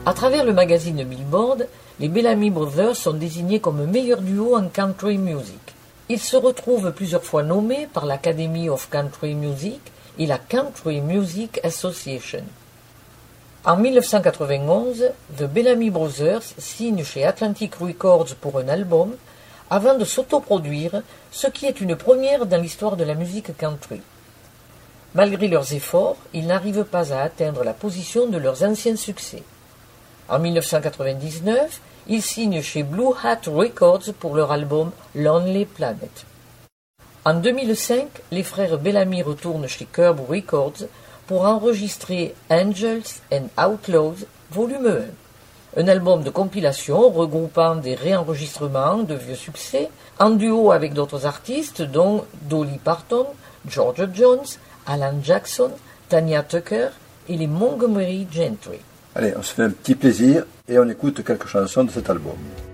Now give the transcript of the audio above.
À travers le magazine Billboard, les Bellamy Brothers sont désignés comme meilleur duo en country music. Ils se retrouvent plusieurs fois nommés par l'Academy of Country Music et la Country Music Association. En 1991, The Bellamy Brothers signent chez Atlantic Records pour un album, avant de s'autoproduire, ce qui est une première dans l'histoire de la musique country. Malgré leurs efforts, ils n'arrivent pas à atteindre la position de leurs anciens succès. En 1999, ils signent chez Blue Hat Records pour leur album Lonely Planet. En 2005, les frères Bellamy retournent chez Curb Records pour enregistrer Angels and Outlaws Volume 1, un album de compilation regroupant des réenregistrements de vieux succès, en duo avec d'autres artistes dont Dolly Parton, Georgia Jones, Alan Jackson, Tanya Tucker et les Montgomery Gentry. Allez, on se fait un petit plaisir et on écoute quelques chansons de cet album.